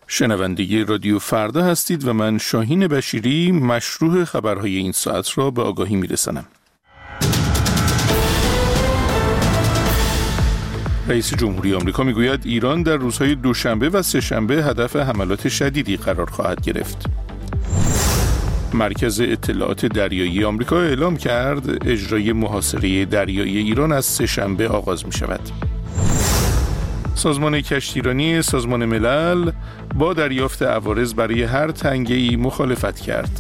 شنونده رادیو فردا هستید و من شاهین بشیری مشروع خبرهای این ساعت را به آگاهی میرسانم. رئیس جمهوری آمریکا میگوید ایران در روزهای دوشنبه و سه‌شنبه هدف حملات شدیدی قرار خواهد گرفت. مرکز اطلاعات دریایی آمریکا اعلام کرد اجرای محاصره دریایی ایران از سه‌شنبه آغاز می شود. سازمان کشتیرانی سازمان ملل با دریافت عوارض برای هر تنگه‌ای مخالفت کرد.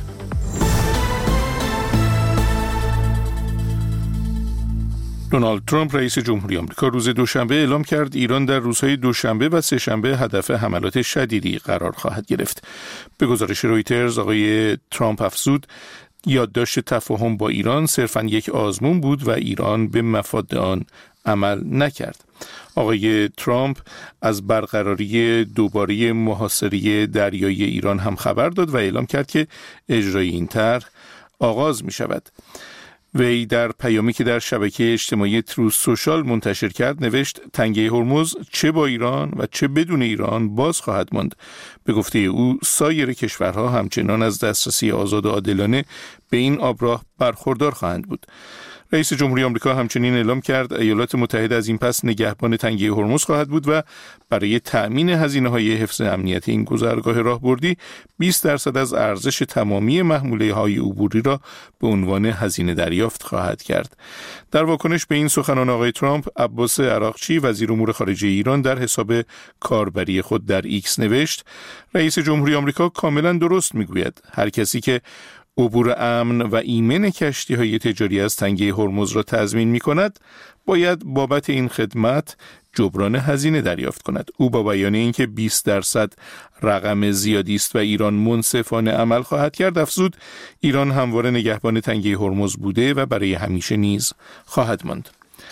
دونالد ترامپ رئیس جمهوری آمریکا روز دوشنبه اعلام کرد ایران در روزهای دوشنبه و سه‌شنبه هدف حملات شدیدی قرار خواهد گرفت. به گزارش رویترز آقای ترامپ افزود یادداشت تفاهم با ایران صرفاً یک آزمون بود و ایران به مفاد آن عمل نکرد. آقای ترامپ از برقراری دوباره محاصره دریایی ایران هم خبر داد و اعلام کرد که اجرای این طرح آغاز می شود. وی در پیامی که در شبکه اجتماعی تروث سوشال منتشر کرد نوشت تنگه هرمز چه با ایران و چه بدون ایران باز خواهد ماند. به گفته او سایر کشورها همچنان از دسترسی آزاد و عادلانه به این آبراه برخوردار خواهند بود. رئیس جمهوری آمریکا همچنین اعلام کرد ایالات متحده از این پس نگهبان تنگه هرمز خواهد بود و برای تأمین هزینه‌های حفظ امنیت این گذرگاه راهبردی 20% از ارزش تمامی محموله‌های عبوری را به عنوان هزینه دریافت خواهد کرد. در واکنش به این سخنان آقای ترامپ، عباس عراقچی وزیر امور خارجه ایران در حساب کاربری خود در ایکس نوشت رئیس جمهوری آمریکا کاملا درست میگوید. هر کسی که عبور امن و ایمن کشتی‌های تجاری از تنگه هرمز را تضمین می‌کند باید بابت این خدمت جبران هزینه دریافت کند. او با بیان اینکه 20% رقم زیادی است و ایران منصفانه عمل خواهد کرد افزود ایران همواره نگهبان تنگه هرمز بوده و برای همیشه نیز خواهد ماند.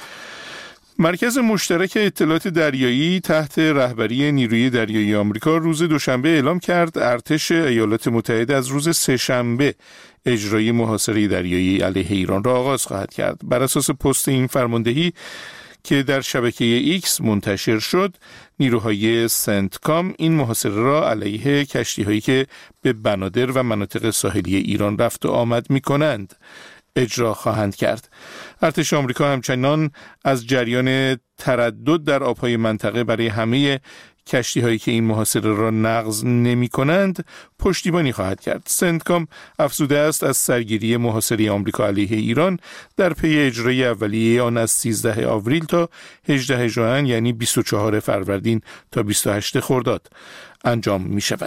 مرکز مشترک اطلاعات دریایی تحت رهبری نیروی دریایی آمریکا روز دوشنبه اعلام کرد ارتش ایالات متحده از روز سه‌شنبه اجرای محاصره دریایی علیه ایران را آغاز خواهد کرد. بر اساس پست این فرماندهی که در شبکه ایکس منتشر شد، نیروهای سنتکام این محاصره را علیه کشتی‌هایی که به بنادر و مناطق ساحلی ایران رفت و آمد می‌کنند اجرا خواهند کرد. ارتش آمریکا همچنان از جریان تردد در آبهای منطقه برای همه کشتی‌هایی که این محاصره را نقض نمی‌کنند پشتیبانی خواهد کرد. سنتکام افزوده است از سرگیری محاصره آمریکا علیه ایران در پی اجرای اولیه آن از 13 آوریل تا 18 ژوئن یعنی 24 فروردین تا 28 خرداد انجام می‌شود.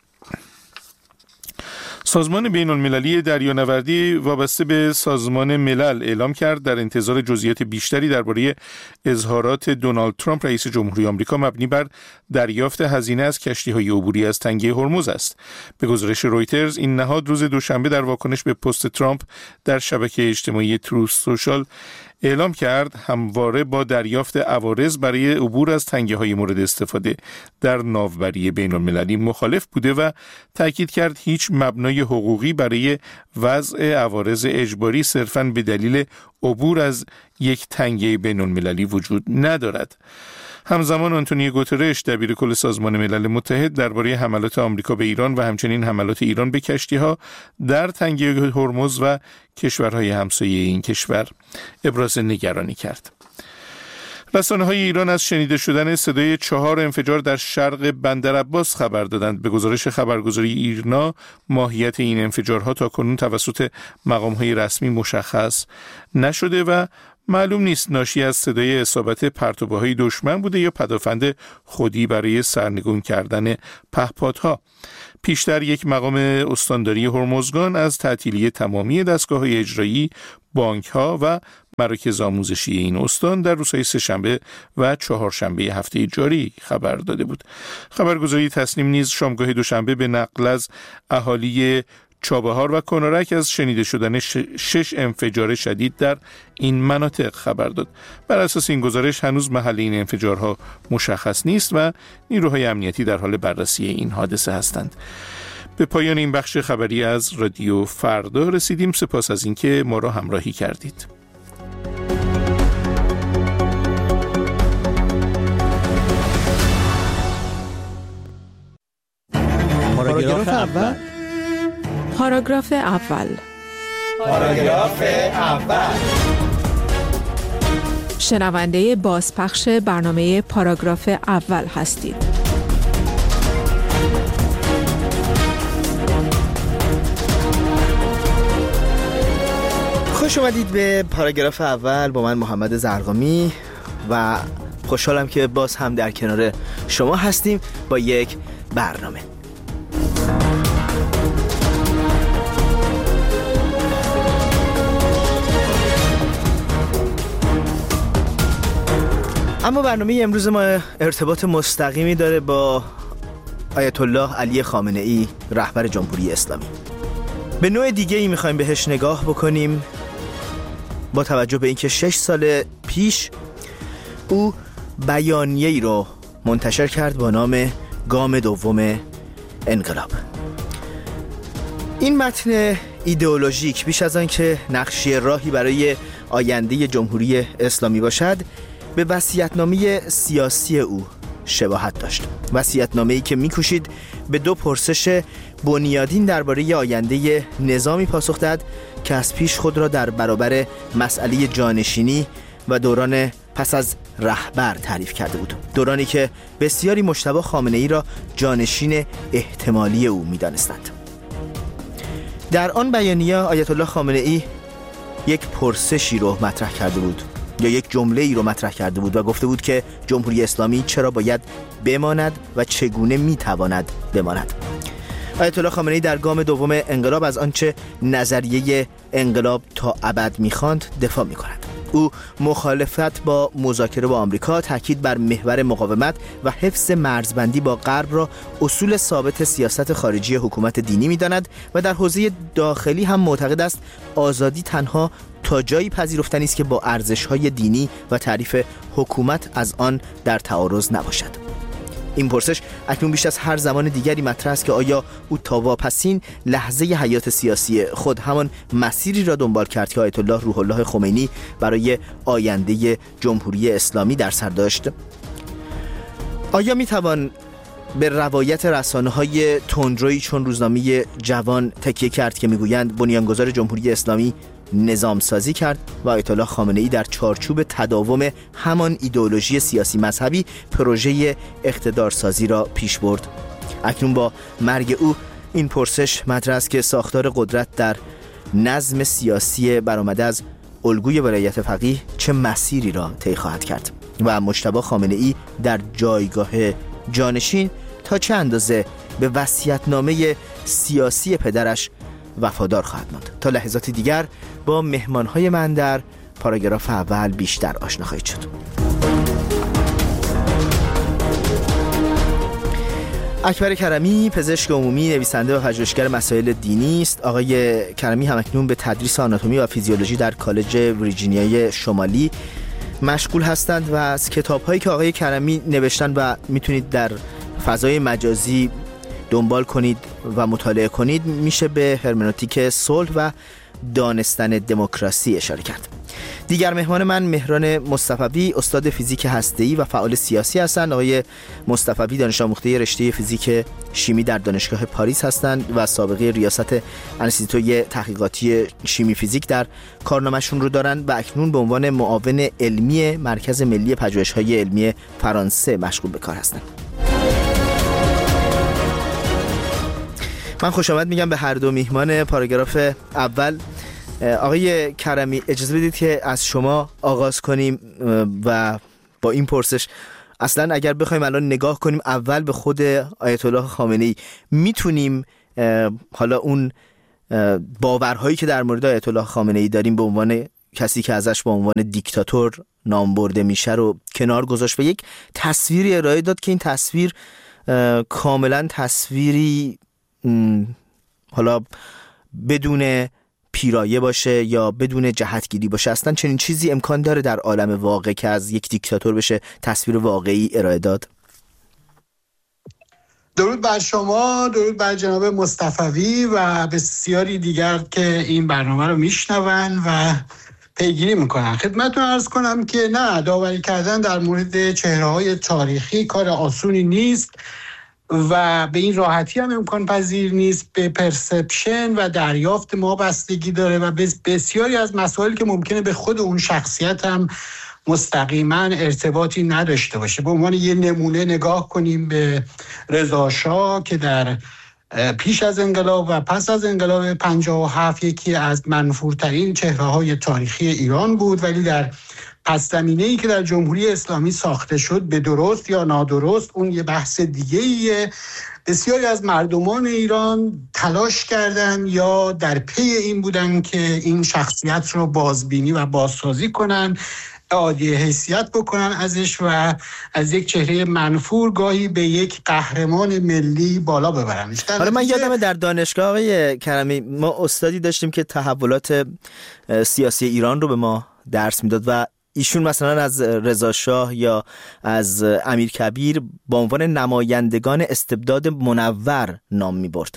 سازمان بین‌المللی دریانوردی وابسته به سازمان ملل اعلام کرد در انتظار جزئیات بیشتری درباره اظهارات دونالد ترامپ رئیس جمهوری آمریکا مبنی بر دریافت هزینه از کشتی‌های عبوری از تنگه هرمز است. به گزارش رویترز این نهاد روز دوشنبه در واکنش به پست ترامپ در شبکه اجتماعی تروث سوشال اعلام کرد همواره با دریافت عوارض برای عبور از تنگه‌های مورد استفاده در ناوبری بین‌المللی مخالف بوده و تاکید کرد هیچ مبنای حقوقی برای وضع عوارض اجباری صرفاً به دلیل عبور از یک تنگه بین‌المللی وجود ندارد. همزمان آنتونیو گوترش دبیر کل سازمان ملل متحد درباره حملات آمریکا به ایران و همچنین حملات ایران به کشتی‌ها در تنگه هرمز و کشورهای همسایه این کشور ابراز نگرانی کرد. رسانه‌های ایران از شنیده شدن صدای 4 انفجار در شرق بندرعباس خبر دادند. به گزارش خبرگزاری ایرنا ماهیت این انفجارها تاکنون توسط مقام‌های رسمی مشخص نشده و معلوم نیست ناشی از صدای اصابت پرتوبه‌های دشمن بوده یا پدافند خودی برای سرنگون کردن پهپادها. پیشتر یک مقام استانداری هرمزگان از تعطیلی تمامی دستگاه‌های اجرایی، بانک‌ها و مراکز آموزشی این استان در روزهای سه‌شنبه و چهارشنبه هفته جاری خبر داده بود. خبرگزاری تصنیم نیز شامگاه دوشنبه به نقل از اهالی چابهار و کنارک از شنیده شدن 6 انفجار شدید در این مناطق خبر داد. بر اساس این گزارش هنوز محل این انفجارها مشخص نیست و نیروهای امنیتی در حال بررسی این حادثه هستند. به پایان این بخش خبری از رادیو فردا رسیدیم. سپاس از اینکه ما را همراهی کردید. پاراگراف اول. پاراگراف اول. پاراگراف اول. شنونده بازپخش برنامه پاراگراف اول هستید. خوش اومدید به پاراگراف اول با من محمد زرقامی و خوشحالم که باز هم در کنار شما هستیم با یک برنامه. اما برنامه امروز ما ارتباط مستقیمی داره با آیت الله علی خامنه ای، رهبر جمهوری اسلامی. به نوع دیگه ای میخوایم بهش نگاه بکنیم با توجه به اینکه 6 سال پیش او بیانیه‌ای رو منتشر کرد با نام گام دوم انقلاب. این متن ایدئولوژیک بیش از آن که نقشه راهی برای آینده جمهوری اسلامی باشد، به وصیت‌نامه سیاسی او شباهت داشت. وصیت‌نامه‌ای که می‌کوشید به دو پرسش بنیادین درباره آینده نظامی پاسخ دهد که از پیش خود را در برابر مسئله جانشینی و دوران پس از رهبر تعریف کرده بود. دورانی که بسیاری مجتبی خامنه‌ای را جانشین احتمالی او می‌دانستند. در آن بیانیه آیت الله خامنه‌ای یک پرسشی رو مطرح کرده بود یا یک جمله‌ای رو مطرح کرده بود و گفته بود که جمهوری اسلامی چرا باید بماند و چگونه میتواند بماند. آیت الله خامنه‌ای در گام دوم انقلاب از آنچه نظریه انقلاب تا ابد می‌خواند دفاع می‌کند. او مخالفت با مذاکره با آمریکا، تاکید بر محور مقاومت و حفظ مرزبندی با غرب را اصول ثابت سیاست خارجی حکومت دینی می‌داند و در حوزه داخلی هم معتقد است آزادی تنها تا جایی پذیرفتنی است که با ارزش‌های دینی و تعریف حکومت از آن در تعارض نباشد. این پرسش اکنون بیش از هر زمان دیگری مطرح است که آیا او تا واپسین لحظه حیات سیاسی خود همان مسیری را دنبال کرد که آیت الله روح الله خمینی برای آینده جمهوری اسلامی در سر داشت؟ آیا میتوان به روایت رسانه‌های تندرویی چون روزنامه جوان تکیه کرد که میگویند بنیانگذار جمهوری اسلامی نظام سازی کرد و آیت الله خامنه‌ای در چارچوب تداوم همان ایدئولوژی سیاسی مذهبی پروژه اقتدارسازی را پیش برد؟ اکنون با مرگ او این پرسش مطرح است که ساختار قدرت در نظم سیاسی برآمده از الگوی ولایت فقیه چه مسیری را طی خواهد کرد و مجتبی خامنه‌ای در جایگاه جانشین تا چه اندازه به وصیت‌نامه سیاسی پدرش وفادار خواهد ماند. تا لحظات دیگر با مهمانهای من در پاراگراف اول بیشتر آشنا خواهید شد. اکبر کرمی پزشک عمومی، نویسنده و پژوهشگر مسائل دینی است. آقای کرمی همکنون به تدریس آناتومی و فیزیولوژی در کالج ویرجینیای شمالی مشغول هستند و از کتاب‌هایی که آقای کرمی نوشتن و میتونید در فضای مجازی دنبال کنید و مطالعه کنید میشه به هرمنوتیک صلح و دانستن دموکراسی اشاره کرد. دیگر مهمان من مهران مصطفوی، استاد فیزیک هسته‌ای و فعال سیاسی هستند. آقای مصطفوی دانش آموخته رشته فیزیک شیمی در دانشگاه پاریس هستند و سابقه ریاست انستیتوی تحقیقاتی شیمی فیزیک در کارنامه‌شون رو دارند و اکنون به عنوان معاون علمی مرکز ملی پژوهش‌های علمی فرانسه مشغول به کار هستند. من خوش آمد میگم به هر دو میهمان پاراگراف اول. آقای کرمی اجازه بدید که از شما آغاز کنیم و با این پرسش اصلا اگر بخوایم الان نگاه کنیم اول به خود آیت الله خامنه‌ای، میتونیم حالا اون باورهایی که در مورد آیت الله خامنه‌ای داریم به عنوان کسی که ازش به عنوان دیکتاتور نام برده میشه رو کنار گذاشت و یک تصویری ارائه داد که این تصویر کاملا تصویری حالا بدون پیرایه باشه یا بدون جهتگیری باشه؟ اصلا چنین چیزی امکان داره در عالم واقع که از یک دیکتاتور بشه تصویر واقعی ارائه داد؟ درود بر شما، درود بر جناب مصطفوی و بسیاری دیگر که این برنامه رو میشنون و پیگیری میکنن. خدمتتون عرض کنم که نه، داوری کردن در مورد چهره‌های تاریخی کار آسونی نیست و به این راحتی هم امکان پذیر نیست. به پرسپشن و دریافت ما بستگی داره و بسیاری از مسائل که ممکنه به خود اون شخصیت هم مستقیما ارتباطی نداشته باشه. به عنوان یه نمونه نگاه کنیم به رضا شاه که در پیش از انقلاب و پس از انقلاب 57 یکی از منفورترین چهره‌های تاریخی ایران بود، ولی در پس زمینه‌ای که در جمهوری اسلامی ساخته شد، به درست یا نادرست، اون یه بحث دیگه‌ایه. بسیاری از مردمان ایران تلاش کردن یا در پی این بودن که این شخصیت رو بازبینی و بازسازی کنن، اعاده حیثیت بکنن ازش و از یک چهره منفور گاهی به یک قهرمان ملی بالا ببرنش. حالا من یادمه در دانشگاه آقای کرمی ما استادی داشتیم که تحولات سیاسی ایران رو به ما درس میداد و ایشون مثلا از رضا شاه یا از امیرکبیر با عنوان نمایندگان استبداد منور نام میبرد.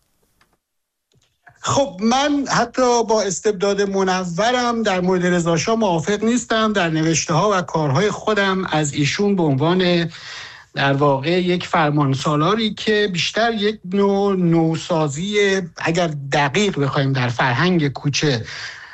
خب من حتی با استبداد منورم در مورد رضا شاه موافق نیستم. در نوشته ها و کارهای خودم از ایشون به عنوان در واقع یک فرمانسالاری که بیشتر یک نوع نوسازی، اگر دقیق بخوایم در فرهنگ کوچه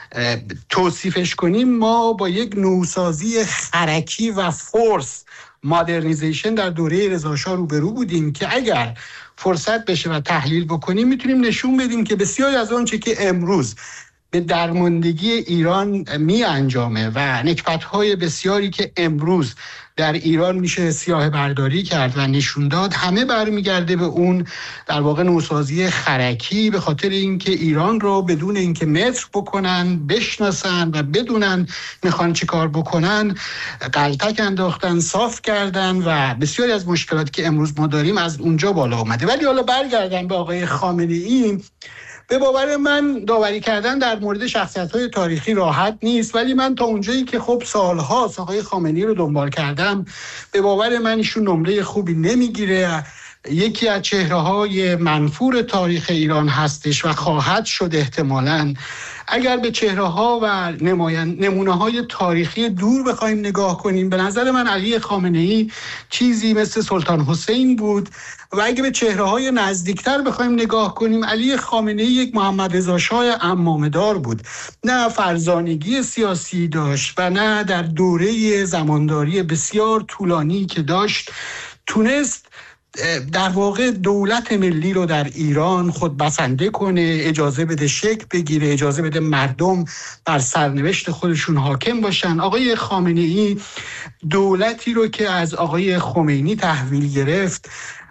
توصیفش کنیم، ما با یک نوسازی خرکی و فورس مادرنیزیشن در دوره رضا شاه روبرو بودیم که اگر فرصت بشه و تحلیل بکنیم میتونیم نشون بدیم که بسیاری از آنچه که امروز به درماندگی ایران می انجامه و نکبت‌های بسیاری که امروز در ایران میشه سیاه برداری کرد و نشون داد، همه برمیگرده به اون در واقع نوسازی خرکی، به خاطر اینکه ایران رو بدون اینکه متر بکنن، بشناسن و بدونن میخوان چی کار بکنن، غلطک انداختن، صاف کردن و بسیاری از مشکلاتی که امروز ما داریم از اونجا بالا اومده. ولی حالا برگردن به آقای خامنه‌ای، به باور من داوری کردن در مورد شخصیت‌های تاریخی راحت نیست، ولی من تا اونجایی که خب سال‌هاست آقای خامنه‌ای رو دنبال کردم، به باور من ایشون نمره خوبی نمیگیره. یکی از چهره‌های منفور تاریخ ایران هستش و خواهد شد احتمالاً. اگر به چهره‌ها و نمونه‌های تاریخی دور بخوایم نگاه کنیم، به نظر من علی خامنه‌ای چیزی مثل سلطان حسین بود و اگه به چهره‌های نزدیکتر بخوایم نگاه کنیم، علی خامنه‌ای یک محمد رضا شاه عمامه‌دار بود. نه فرزانگی سیاسی داشت و نه در دوره زمانداری بسیار طولانی که داشت تونست در واقع دولت ملی رو در ایران خود بسنده کنه، اجازه بده شکل بگیره، اجازه بده مردم بر سرنوشت خودشون حاکم باشن. آقای خامنه‌ای دولتی رو که از آقای خمینی تحویل گرفت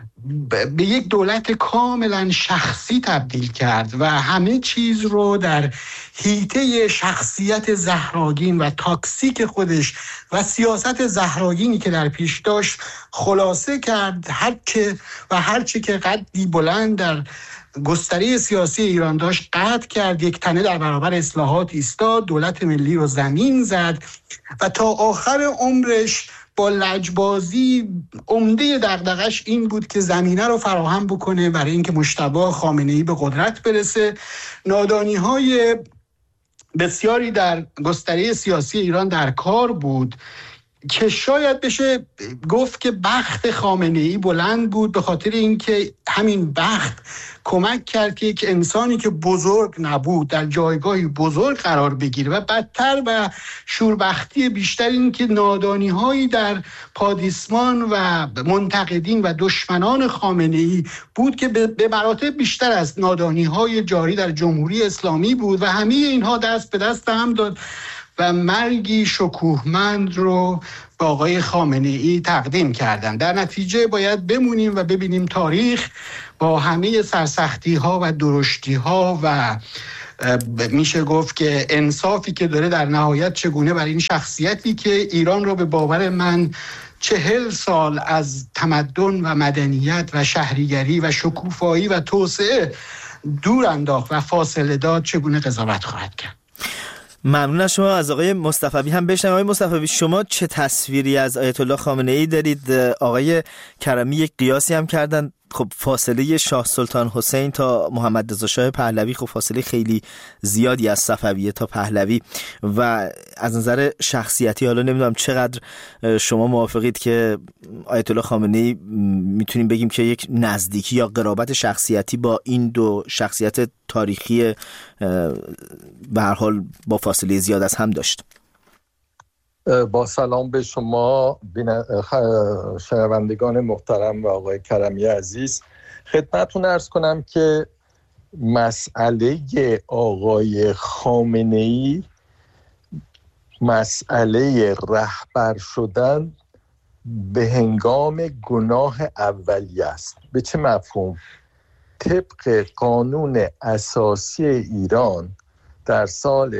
به یک دولت کاملا شخصی تبدیل کرد و همه چیز رو در حیطه شخصیت زهراگین و تاکسیک خودش و سیاست زهراگینی که در پیش داشت خلاصه کرد. هر چه که قدی بلند در گستره سیاسی ایران داشت قطع کرد، یک تنه در برابر اصلاحات ایستاد، دولت ملی رو زمین زد و تا آخر عمرش با لجبازی عمده دغدغش این بود که زمینه رو فراهم بکنه برای اینکه مجتبی خامنه‌ای به قدرت برسه. نادانی‌های بسیاری در گستره سیاسی ایران در کار بود که شاید بشه گفت که بخت خامنه‌ای بلند بود، به خاطر اینکه همین بخت کمک کرد که یک انسانی که بزرگ نبود در جایگاهی بزرگ قرار بگیره و بدتر و شوربختی بیشتر این که نادانی‌هایی در پادیسمان و منتقدین و دشمنان خامنه‌ای بود که به مراتب بیشتر از نادانی‌های جاری در جمهوری اسلامی بود و همه اینها دست به دست هم داد و مرگی شکوهمند رو به آقای خامنه‌ای تقدیم کردن. در نتیجه باید بمونیم و ببینیم تاریخ با همه سرسختی‌ها و درشتی‌ها و میشه گفت که انصافی که داره در نهایت چگونه برای این شخصیتی که ایران رو به باور من 40 سال از تمدن و مدنیت و شهریگری و شکوفایی و توسعه دور انداخت و فاصله داد، چگونه قضاوت خواهد کرد. ممنون از شما. از آقای مصطفوی هم بشنویم. آقای مصطفوی، شما چه تصویری از آیت الله خامنه‌ای دارید؟ آقای کرمی یک قیاسی هم کردن خب فاصله شاه سلطان حسین تا محمد رضا شاه پهلوی خب فاصله خیلی زیادی از صفویه تا پهلوی و از نظر شخصیتی حالا نمیدونم چقدر شما موافقید که آیت الله خامنه‌ای میتونیم بگیم که یک نزدیکی یا قرابت شخصیتی با این دو شخصیت تاریخی به هر حال با فاصله زیاد از هم داشت؟ با سلام به شما شنوندگان محترم و آقای کرمی عزیز، خدمتتون عرض کنم که مسئله آقای خامنه‌ای مسئله رهبر شدن به هنگام گناه اولیه است. به چه مفهوم؟ طبق قانون اساسی ایران در سال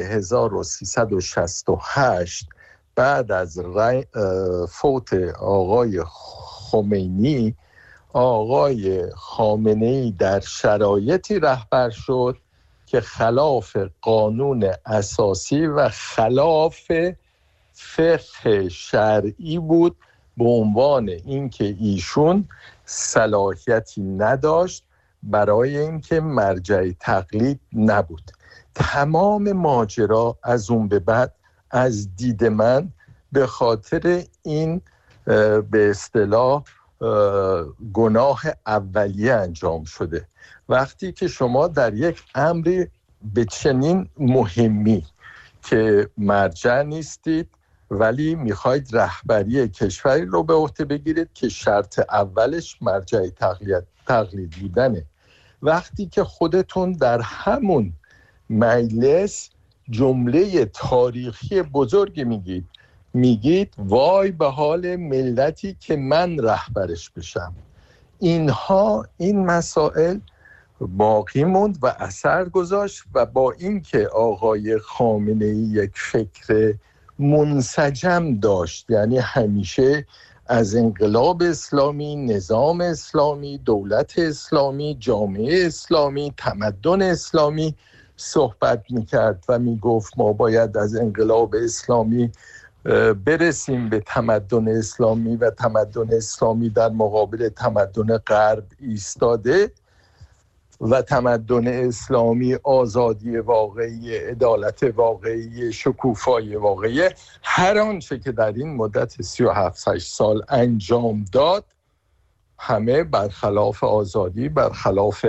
1368 بعد از فوت آقای خمینی، آقای خامنه‌ای در شرایطی رهبر شد که خلاف قانون اساسی و خلاف فقه شرعی بود، به عنوان اینکه ایشون صلاحیتی نداشت برای اینکه مرجع تقلید نبود. تمام ماجرا از اون به بعد از دید من به خاطر این به اصطلاح گناه اولیه انجام شده. وقتی که شما در یک امری به چنین مهمی که مرجع نیستید ولی میخواید رهبری کشوری رو به عهده بگیرید که شرط اولش مرجع تقلید بودنه، وقتی که خودتون در همون مجلس جمله تاریخی بزرگی میگید وای به حال ملتی که من رهبرش بشم، این مسائل باقی موند و اثر گذاشت و با اینکه آقای خامنه‌ای یک فکر منسجم داشت، یعنی همیشه از انقلاب اسلامی، نظام اسلامی، دولت اسلامی، جامعه اسلامی، تمدن اسلامی صحبت میکرد و میگفت ما باید از انقلاب اسلامی برسیم به تمدن اسلامی و تمدن اسلامی در مقابل تمدن غرب ایستاده و تمدن اسلامی آزادی واقعی، عدالت واقعی، شکوفایی واقعی، هر آنچه که در این مدت 37-8 سال انجام داد همه برخلاف آزادی، برخلاف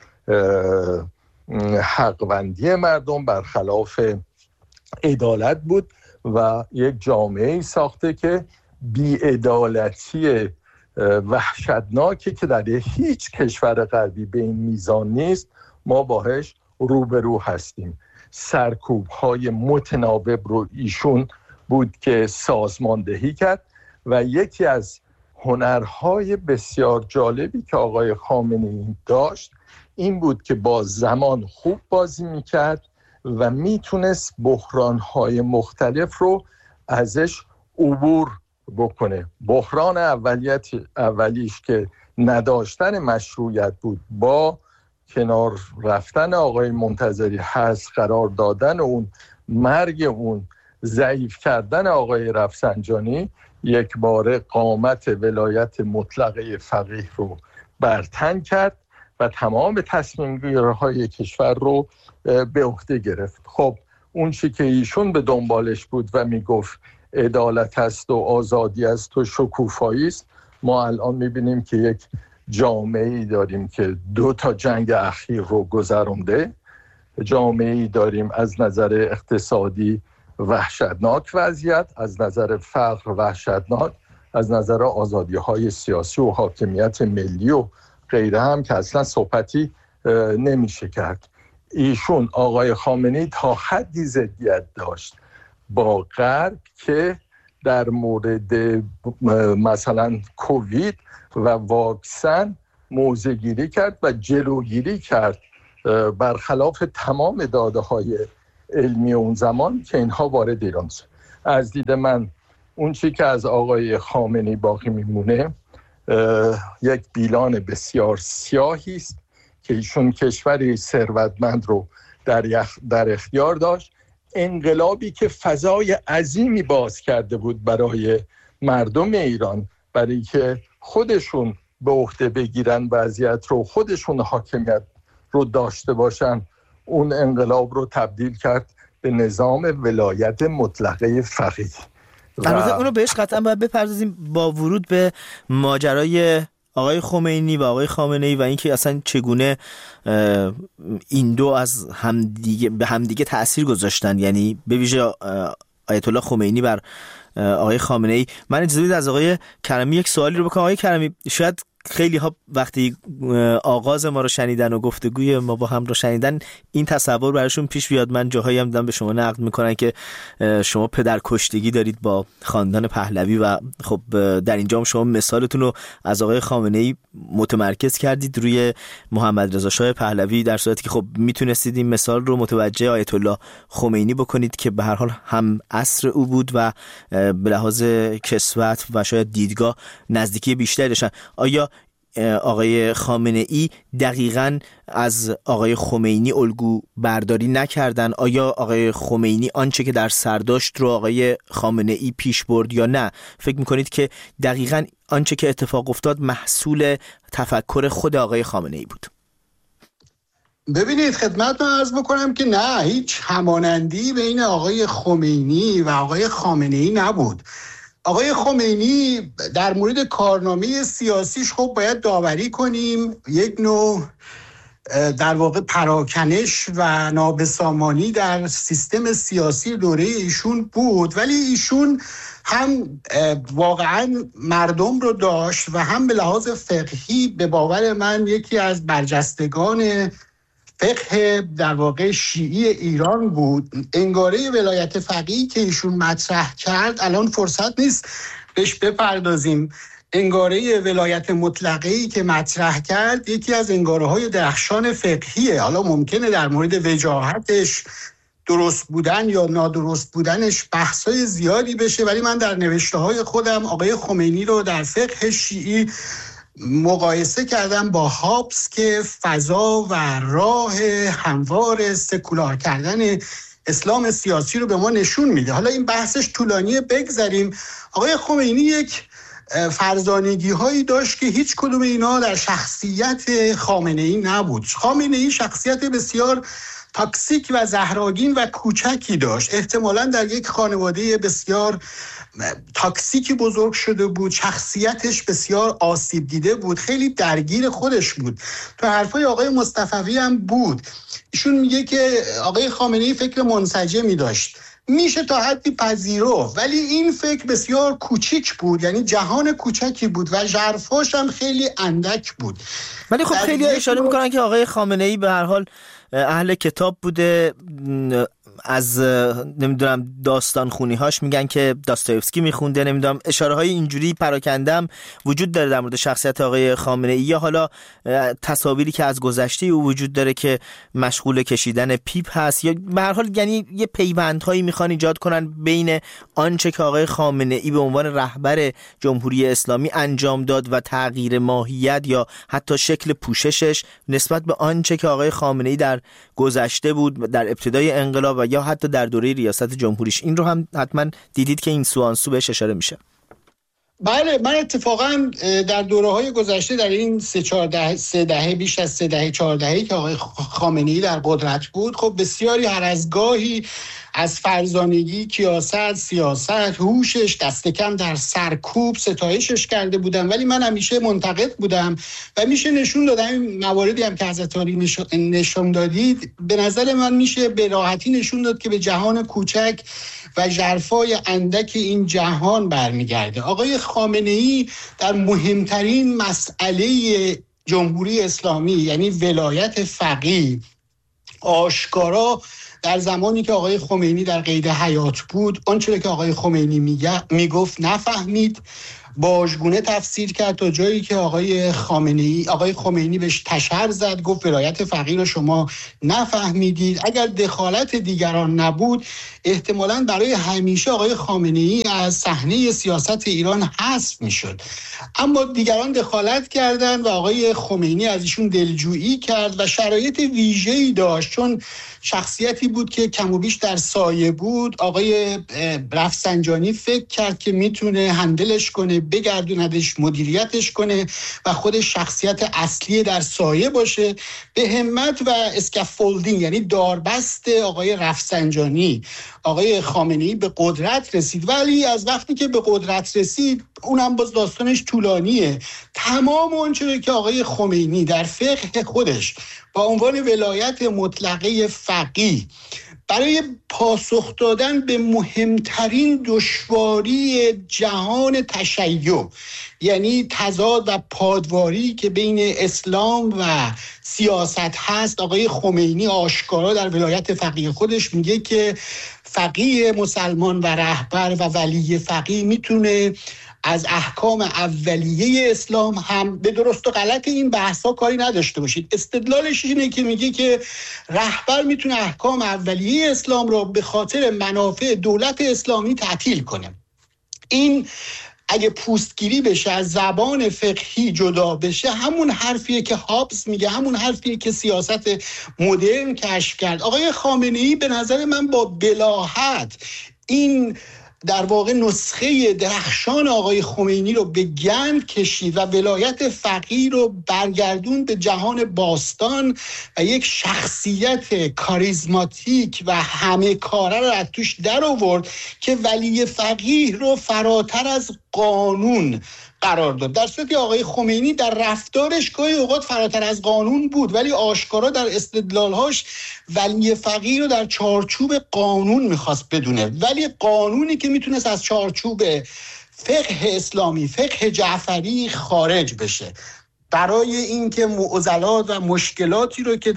حقوندی مردم، برخلاف عدالت بود و یک جامعه ساخته که بی‌عدالتی وحشتناکی که در هیچ کشور غربی به این میزان نیست ما باهاش روبرو هستیم. سرکوب‌های متناوب رو ایشون بود که سازماندهی کرد و یکی از هنرهای بسیار جالبی که آقای خامنه‌ای داشت این بود که با زمان خوب بازی میکرد و میتونست بحرانهای مختلف رو ازش عبور بکنه. بحران اولیش که نداشتن مشروعیت بود، با کنار رفتن آقای منتظری هست، قرار دادن اون، مرگ اون، ضعیف کردن آقای رفسنجانی، یک باره قامت ولایت مطلقه فقیه رو برتن کرد و تمام تصمیم گیری‌های کشور رو به عهده گرفت. خب اون چی که ایشون به دنبالش بود و میگفت عدالت است و آزادی است و شکوفایی است، ما الان میبینیم که یک جامعه‌ای داریم که 2 جنگ اخیر رو گذرونده، جامعه‌ای داریم از نظر اقتصادی وحشتناک وضعیت، از نظر فقر وحشتناک، از نظر آزادی‌های سیاسی و حاکمیت ملی و غیره هم که اصلا صحبتی نمیشه کرد. ایشون آقای خامنه‌ای تا حدی ضدیت داشت با غرب که در مورد مثلا کووید و واکسن موضع گیری کرد و جلوگیری کرد برخلاف تمام داده‌های علمی اون زمان که اینها وارد ایران شد. از دید من اون چی که از آقای خامنه‌ای باقی میمونه یک بیلان بسیار سیاهی است که ایشون کشوری ثروتمند رو در اختیار داشت، انقلابی که فضای عظیمی باز کرده بود برای مردم ایران، برای که خودشون به عهده بگیرن وضعیت رو، خودشون حاکمیت رو داشته باشن، اون انقلاب رو تبدیل کرد به نظام ولایت مطلقه فقیه. البته اونو بهش قطعا باید بپردازیم با ورود به ماجرای آقای خمینی و آقای خامنه‌ای و اینکه اصلا چگونه این دو از همدیگه به همدیگه تأثیر گذاشتن، یعنی به ویژه آیت الله خمینی بر آقای خامنه‌ای. من اجازه بدید از آقای کرمی یک سوالی رو بکنم. آقای کرمی، شاید خیلی ها وقتی آغاز ما رو شنیدن و گفتگوی ما با هم رو شنیدن این تصور براشون پیش بیاد، من جاهایی هم دیدم به شما نقد میکنن که شما پدر کشتگی دارید با خاندان پهلوی و خب در اینجا هم شما مثالتون رو از آقای خامنه‌ای متمرکز کردید روی محمد رضا شاه پهلوی، در صورتی که خب میتونستید این مثال رو متوجه آیت الله خمینی بکنید که به هر حال هم عصر او بود و به لحاظ کسوت و شاید دیدگاه نزدیکی بیشتری داشتن. آیا آقای خامنه‌ای دقیقاً از آقای خمینی الگو برداری نکردن؟ آیا آقای خمینی آنچه که در سر داشت رو آقای خامنه‌ای پیش برد یا نه؟ فکر میکنید که دقیقاً آنچه که اتفاق افتاد محصول تفکر خود آقای خامنه‌ای بود؟ ببینید خدمتتون عرض بکنم که نه، هیچ همانندی بین آقای خمینی و آقای خامنه‌ای نبود. آقای خمینی در مورد کارنامه سیاسیش خب باید داوری کنیم، یک نوع در واقع پراکنش و نابسامانی در سیستم سیاسی دوره ایشون بود، ولی ایشون هم واقعا مردم رو داشت و هم به لحاظ فقهی به باور من یکی از برجستگان فقه در واقع شیعی ایران بود. انگاره ولایت فقیهی که ایشون مطرح کرد الان فرصت نیست بهش بپردازیم. انگاره ولایت مطلقه‌ای که مطرح کرد یکی از انگاره‌های درخشان فقهیه. حالا ممکنه در مورد وجاهتش، درست بودن یا نادرست بودنش بحث‌های زیادی بشه، ولی من در نوشته‌های خودم آقای خمینی رو در فقه شیعی مقایسه کردم با هابس که فضا و راه هموار سکولار کردن اسلام سیاسی رو به ما نشون میده. حالا این بحثش طولانیه، بگذاریم. آقای خمینی یک فرزانگی هایی داشت که هیچ کدوم اینا در شخصیت خامنه‌ای نبود. خامنه‌ای شخصیت بسیار تاکسیک و زهراگین و کوچکی داشت. احتمالاً در یک خانواده بسیار تاکسیکی بزرگ شده بود، شخصیتش بسیار آسیب دیده بود، خیلی درگیر خودش بود. تو حرفای آقای مصطفوی هم بود، ایشون میگه که آقای خامنه‌ای فکر منسجمی داشت، میشه تا حدی پذیرفت، ولی این فکر بسیار کوچیک بود، یعنی جهان کوچکی بود و ژرفاش هم خیلی اندک بود. ولی خب خیلی اشاره میکنن که آقای خامنه‌ای به هر حال اهل کتاب بوده، از نمیدونم داستان خونی هاش میگن که داستایوفسکی میخونده، نمیدونم اشاره های اینجوری پراکندم وجود داره در مورد شخصیت آقای خامنه‌ای، یا حالا تصاویری که از گذشته او وجود داره که مشغول کشیدن پیپ هست، یا به هر حال یعنی یه پیوندهایی میخوان ایجاد کنن بین آنچه که آقای خامنه‌ای به عنوان رهبر جمهوری اسلامی انجام داد و تغییر ماهیت یا حتی شکل پوششش نسبت به آنچه که آقای خامنه‌ای در گذشته بود، در ابتدای انقلاب و یا حتی در دوره ریاست جمهوریش. این رو هم حتما دیدید که این سوانسو بهش اشاره میشه. بله، من اتفاقا در دوره‌های گذشته در این سه دهه بیش از 4 دهه‌ای که آقای خامنه‌ای در قدرت بود، خب بسیاری هر از گاهی از فرزانگی، کیاست، سیاست، هوشش دست کم در سرکوب ستایشش کرده بودم، ولی من همیشه منتقد بودم و میشه نشون دادم این مواردی هم که حضرت عالی نشون دادید، به نظر من میشه به راحتی نشون داد که به جهان کوچک و ژرفای اندک این جهان برمیگرده. آقای خامنه‌ای در مهمترین مسئله جمهوری اسلامی یعنی ولایت فقیه آشکارا در زمانی که آقای خمینی در قید حیات بود آنچه که آقای خمینی میگفت نفهمید، باژگونه تفسیر کرد تا جایی که آقای خمینی بهش تشر زد، گفت ولایت فقیه رو شما نفهمیدید. اگر دخالت دیگران نبود احتمالاً برای همیشه آقای خامنه‌ای از صحنه سیاست ایران حذف میشد، اما دیگران دخالت کردند و آقای خمینی از ایشون دلجویی کرد و شرایط ویژه‌ای داشت، چون شخصیتی بود که کم و بیش در سایه بود. آقای رفسنجانی فکر کرد که میتونه هندلش کنه، بگردوندش، مدیریتش کنه و خودش شخصیت اصلی در سایه باشه. به همت و اسکافولدینگ یعنی داربست آقای رفسنجانی آقای خامنه‌ای به قدرت رسید، ولی از وقتی که به قدرت رسید اونم باز داستانش طولانیه. تمام اونچه که آقای خمینی در فقه خودش با عنوان ولایت مطلقه فقیه برای پاسخ دادن به مهمترین دشواری جهان تشیع، یعنی تضاد و پادواری که بین اسلام و سیاست هست، آقای خمینی آشکارا در ولایت فقیه خودش میگه که فقیه مسلمان و رهبر و ولی فقیه میتونه از احکام اولیه اسلام هم به درست و غلط این بحثا کاری نداشته باشید. استدلالش اینه که میگه که رهبر میتونه احکام اولیه اسلام رو به خاطر منافع دولت اسلامی تعطیل کنه. این اگه پوستگیری بشه، از زبان فقهی جدا بشه، همون حرفیه که هابز میگه، همون حرفیه که سیاست مدرن کشف کرد. آقای خامنه‌ای به نظر من با بلاهت این در واقع نسخه درخشان آقای خمینی رو به گند کشید و ولایت فقیه رو برگردون به جهان باستان و یک شخصیت کاریزماتیک و همه کاره رو از توش در آورد که ولی فقیه رو فراتر از قانون قرار داد. در صورتی آقای خمینی در رفتارش گاهی اوقات فراتر از قانون بود، ولی آشکارا در استدلالهاش ولی فقیه رو در چارچوب قانون میخواست بدونه، ولی قانونی که میتونست از چارچوب فقه اسلامی، فقه جعفری خارج بشه. برای اینکه معضلات و مشکلاتی رو که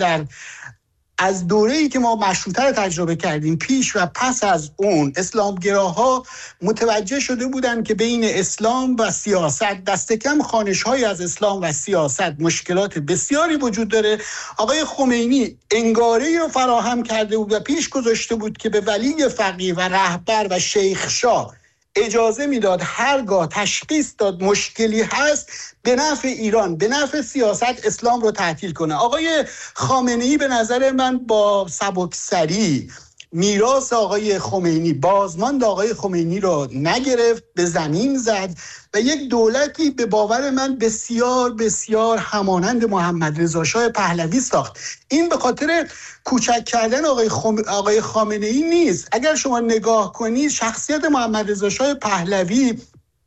از دوره‌ای که ما مشروطه رو تجربه کردیم پیش و پس از اون، اسلامگراها متوجه شده بودند که بین اسلام و سیاست، دست کم خانش‌های از اسلام و سیاست، مشکلات بسیاری وجود داره. آقای خمینی انگاره‌ای رو فراهم کرده بود و پیش گذاشته بود که به ولی فقیه و رهبر و شیخ شاه اجازه میداد هرگاه تشخیص داد مشکلی هست به نفع ایران، به نفع سیاست، اسلام رو تعطیل کنه. آقای خامنه‌ای به نظر من با سبکسری میراث آقای خمینی، بازماند آقای خمینی رو نگرفت، به زمین زد و یک دولتی به باور من بسیار بسیار همانند محمد رضا شاه پهلوی ساخت. این به خاطر کوچک کردن آقای خامنه‌ای نیست. اگر شما نگاه کنید شخصیت محمد رضا شاه پهلوی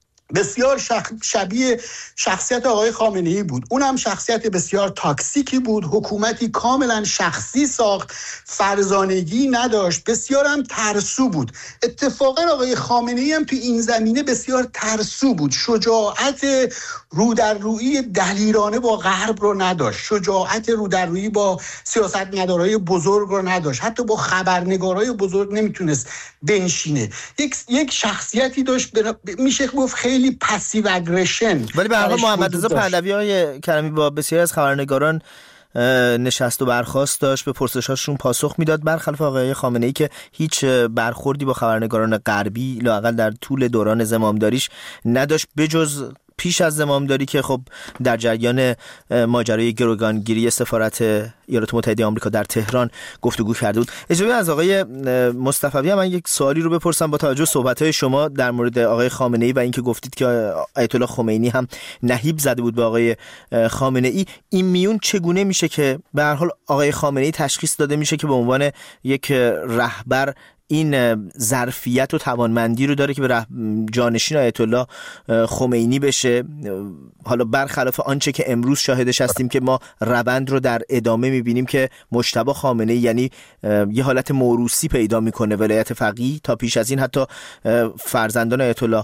بسیار شبیه شخصیت آقای خامنه‌ای بود. اونم شخصیت بسیار تاکسیکی بود، حکومتی کاملا شخصی ساخت، فرزانگی نداشت، بسیار هم ترسو بود. اتفاقا آقای خامنه‌ای هم تو این زمینه بسیار ترسو بود، شجاعت رودررویی دلیرانه با غرب رو نداشت، شجاعت رودررویی با سیاستمدارای بزرگ رو نداشت، حتی با خبرنگارای بزرگ نمیتونست بنشینه. یک شخصیتی داشت میشه گفت خیلی پسیو اگریشن. ولی به هر حال محمد رضا پهلوی های کریمی با بسیاری از خبرنگاران نشست و برخاست داشت، به پرسش‌هاشون پاسخ میداد، برخلاف آقای خامنه‌ای که هیچ برخوردی با خبرنگاران غربی لااقل در طول دوران زمامداریش نداشت، بجز پیش از زمامداری که خب در جریان ماجرای گروگانگیری سفارت ایالات متحده آمریکا در تهران گفتگو کرده بود. اجازه از آقای مصطفوی من یک سوالی رو بپرسم با توجه صحبت‌های شما در مورد آقای خامنه‌ای و اینکه گفتید که آیت الله خمینی هم نهیب زده بود به آقای خامنه‌ای. این میون چگونه میشه که به هر حال آقای خامنه‌ای تشخیص داده میشه که به عنوان یک رهبر این ظرفیت و توانمندی رو داره که به جانشین آیت الله خمینی بشه، حالا برخلاف آنچه که امروز شاهدش هستیم که ما روند رو در ادامه میبینیم که مجتبی خامنه‌ای یعنی یه حالت موروثی پیدا میکنه ولایت فقیه. تا پیش از این حتی فرزند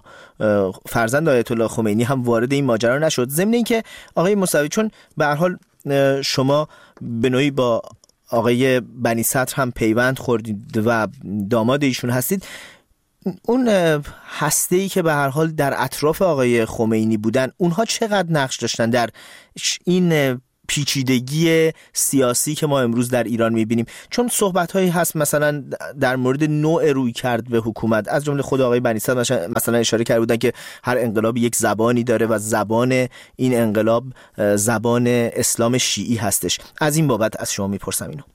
آیت الله خمینی هم وارد این ماجرا نشد. ضمن اینکه آقای موسوی، چون به هر حال شما به نوعی با آقای بنی صدر هم پیوند خوردید و داماد ایشون هستید، اون هسته‌ای که به هر حال در اطراف آقای خمینی بودن، اونها چقدر نقش داشتن در این پیچیدگی سیاسی که ما امروز در ایران میبینیم؟ چون صحبت‌هایی هست مثلا در مورد نوع روی کرد به حکومت، از جمله خود آقای بنی صدر مثلا اشاره کرده بودن که هر انقلابی یک زبانی داره و زبان این انقلاب زبان اسلام شیعی هستش. از این بابت از شما میپرسم اینو.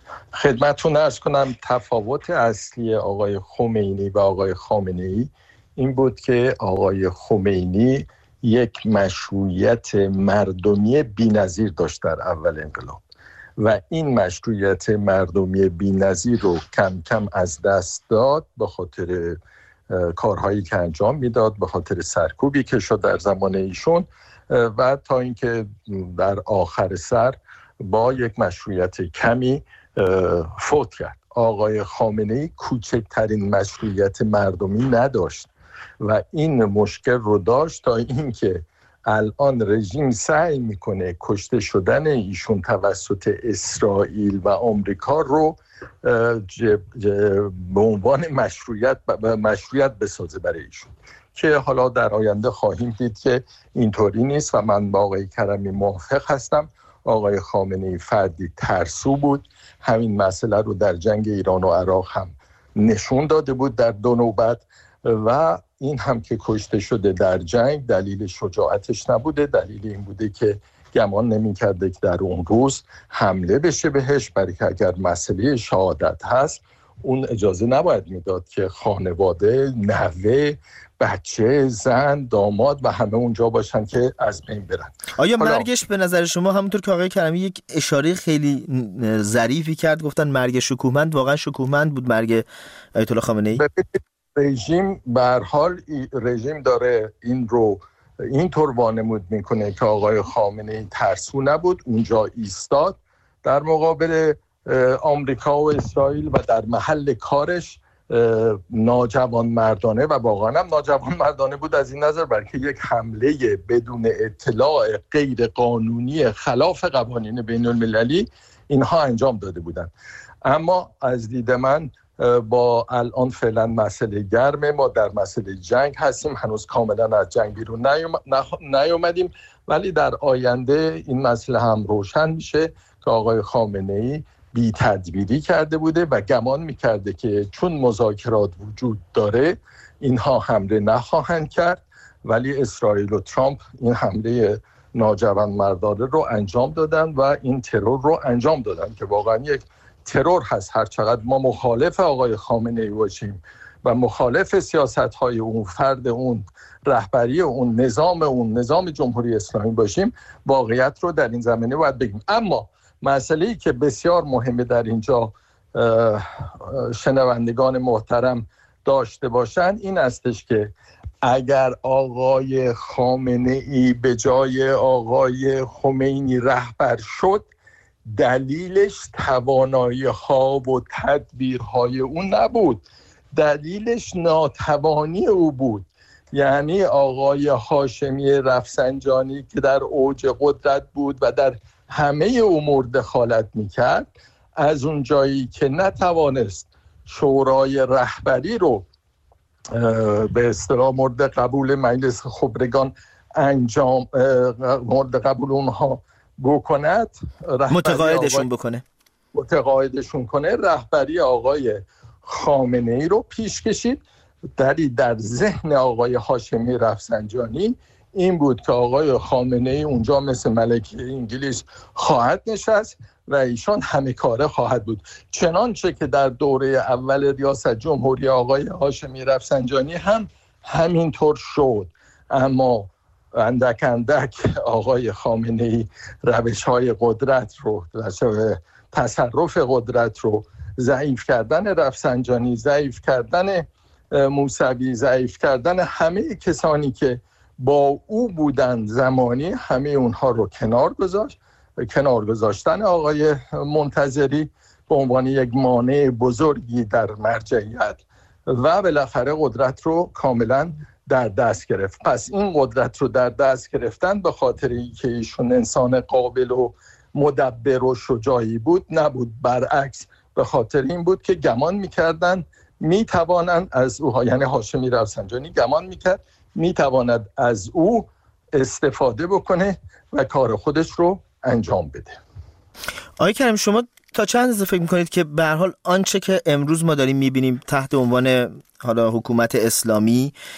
خدمتتون عرض کنم تفاوت اصلی آقای خمینی و آقای خامنه‌ای این بود که آقای خمینی یک مشروعیت مردمی بی‌نظیر داشت در اول انقلاب و این مشروعیت مردمی بی‌نظیر رو کم کم از دست داد به خاطر کارهایی که انجام میداد، به خاطر سرکوبی که شد در زمان ایشون و تا اینکه در آخر سر با یک مشروعیت کمی فوت کرد. آقای خامنه‌ای کوچکترین مشروعیت مردمی نداشت و این مشکل رو داشت تا اینکه الان رژیم سعی میکنه کشته شدن ایشون توسط اسرائیل و آمریکا رو به عنوان مشروعیت بسازه برای ایشون که حالا در آینده خواهیم دید که اینطوری نیست و من با آقای کرمی موافق هستم. آقای خامنه‌ای فردی ترسو بود، همین مسئله رو در جنگ ایران و عراق هم نشون داده بود در 2 نوبت و این هم که کشته شده در جنگ دلیل شجاعتش نبوده، دلیل این بوده که گمان نمی‌کرده که در اون روز حمله بشه بهش، برای که اگر مسئله شهادت هست اون اجازه نباید میداد که خانواده، نوه، بچه، زن، داماد و همه اونجا باشن که از بین برن. آیا مرگش به نظر شما همونطور که آقای کرمی یک اشاره خیلی ظریفی کرد، گفتن مرگ شکوهمند، واقعا شکوهمند بود مرگ آیت الله خامنه‌ای؟ رژیم به هر حال رژیم داره این رو اینطور وانمود میکنه که آقای خامنه‌ای ترسو نبود، اونجا ایستاد در مقابل آمریکا و اسرائیل و در محل کارش ناجوان مردانه و واقعا هم ناجوان مردانه بود از این نظر بلکه یک حمله بدون اطلاع غیر قانونی خلاف قوانین بین المللی اینها انجام داده بودند. اما از دید من با الان فعلا مسئله گرمه، ما در مسئله جنگ هستیم، هنوز کاملا از جنگ بیرون نیومدیم ولی در آینده این مسئله هم روشن میشه که آقای خامنه‌ای بی تدبیری کرده بوده و گمان میکرده که چون مذاکرات وجود داره اینها حمله نخواهند کرد، ولی اسرائیل و ترامپ این حمله ناجوان مردانه رو انجام دادن و این ترور رو انجام دادن که واقعا یک ترور هست. هر چقدر ما مخالف آقای خامنه‌ای باشیم و مخالف سیاست‌های اون، فرد اون، رهبری اون، نظام جمهوری اسلامی باشیم، واقعیت رو در این زمینه باید بگیم. اما مسئله‌ای که بسیار مهمه در اینجا شنوندگان محترم داشته باشن این استش که اگر آقای خامنه‌ای به جای آقای خمینی رهبر شد، دلیلش توانایی‌ها و تدبیرهای اون نبود، دلیلش ناتوانی او بود. یعنی آقای هاشمی رفسنجانی که در اوج قدرت بود و در همه امور دخالت میکرد، از اون جایی که نتوانست شورای رهبری رو به اصطلاح مورد قبول مجلس خبرگان مورد قبول اونها بکند، متقاعدشون کنه، رهبری آقای خامنه‌ای رو پیش کشید. در ذهن آقای هاشمی رفسنجانی این بود که آقای خامنه‌ای اونجا مثل ملکه انگلیس خواهد نشست و ایشان همه کاره خواهد بود، چنانچه که در دوره اول ریاست جمهوری آقای هاشمی رفسنجانی هم همینطور شد. اما اندک اندک آقای خامنه‌ای روش‌های قدرت رو، تصرف قدرت رو، ضعیف کردن رفسنجانی، ضعیف کردن موسوی، ضعیف کردن همه کسانی که با او بودن زمانی، همه اونها رو کنار گذاشتن آقای منتظری به عنوان یک مانع بزرگی در مرجعیت و بالاخره قدرت رو کاملا در دست گرفت. پس این قدرت رو در دست گرفتن به خاطر اینکه ایشون انسان قابل و مدبر و شجاعی بود نبود، برعکس به خاطر این بود که گمان میکردن میتوانند از او، یعنی هاشمی رفسنجانی گمان میکرد میتواند از او استفاده بکنه و کار خودش رو انجام بده. آقای کریم، شما تا چند اندازه فکر میکنید که به هر حال آنچه که امروز ما داریم میبینیم تحت عنوان حالا حکومت اسلامی